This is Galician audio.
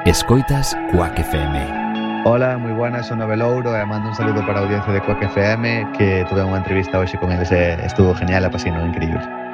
Escoitas Quack FM. Hola, moi buenas, son Novelouro e mando un saludo para a audiencia de Quack FM, que tuve unha entrevista hoxe con eles e estuvo genial, apasino, increíble.